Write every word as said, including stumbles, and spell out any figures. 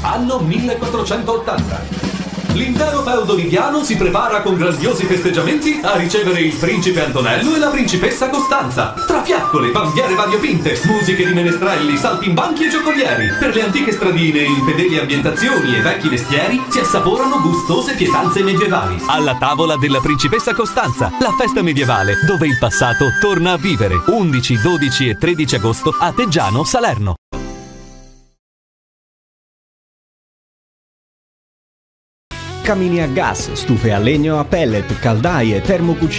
anno millequattrocentottanta. L'intero feudo lidiano si prepara con grandiosi festeggiamenti a ricevere il principe Antonello e la principessa Costanza. Tra fiaccole, bandiere variopinte, musiche di menestrelli, saltimbanchi e giocolieri. Per le antiche stradine, infedeli ambientazioni e vecchi vestieri si assaporano gustose pietanze medievali. Alla tavola della principessa Costanza, la festa medievale dove il passato torna a vivere. undici, dodici e tredici agosto a Teggiano, Salerno. Camini a gas, stufe a legno a pellet, caldaie, termocucine